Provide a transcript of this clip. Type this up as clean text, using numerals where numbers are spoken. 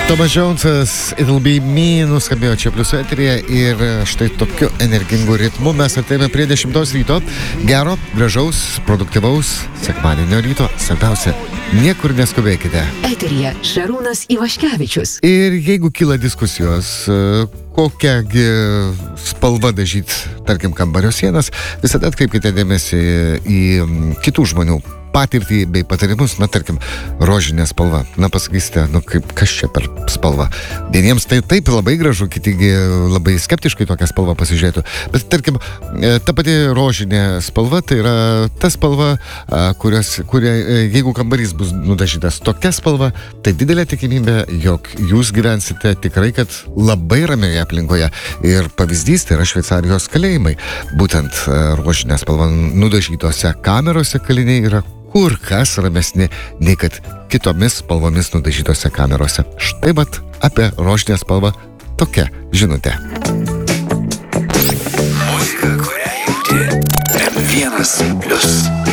Tomas Jonesas, It'll Be Me, nuskambėjo čia Pliuso eteryje ir štai tokiu energingu ritmu mes atėjome prie 10 ryto. Gero, gražaus, produktyvaus sekmadienio ryto. Svarbiausia, niekur neskubėkite. Eteryje Šarūnas Ivaškevičius. Ir jeigu kyla diskusijos, kokiagi spalva dažyti, tarkim, kambario sienas, visada atkreipkite dėmesį į kitų žmonių patirtį bei patarimus, tarkim, rožinė spalva. Pasakysite, kas čia per spalva. Vieniems tai taip labai gražu, kitigi labai skeptiškai tokią spalvą pasižiūrėtų. Bet, tarkim, ta pati rožinė spalva, tai yra ta spalva, jeigu kambarys bus nudažytas tokia spalva, tai didelė tikimybė, jog jūs gyvensite tikrai, kad labai ramioje aplinkoje. Ir pavyzdys tai yra Šveicarijos kalėjimai. Būtent rožinė spalva nudažytose kamerose kaliniai yra kur kas ramesni, nei kad kitomis spalvomis nudažytose kamerose. Štai vat apie rožinę spalvą tokia žinutė. Muzika, kurią jauti M1+.